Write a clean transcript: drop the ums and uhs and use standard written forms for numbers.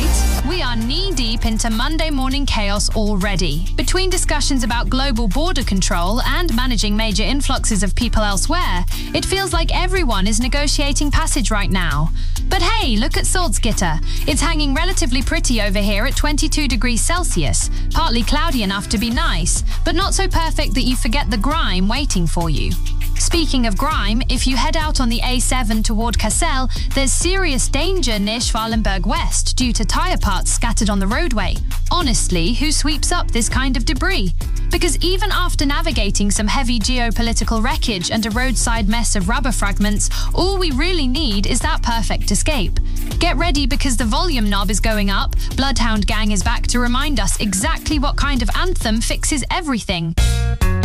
We are knee-deep into Monday morning chaos already. Between discussions about global border control and managing major influxes of people elsewhere, it feels like everyone is negotiating passage right now. But hey, look at Salzgitter. It's hanging relatively pretty over here at 22 degrees Celsius, partly cloudy enough to be nice, but not so perfect that you forget the grime waiting for you. Speaking of grime, if you head out on the A7 toward Kassel, there's serious danger near Schwalenberg West due to tyre parts scattered on the roadway. Honestly, who sweeps up this kind of debris? Because even after navigating some heavy geopolitical wreckage and a roadside mess of rubber fragments, all we really need is that perfect escape. Get ready because the volume knob is going up, Bloodhound Gang is back to remind us exactly what kind of anthem fixes everything.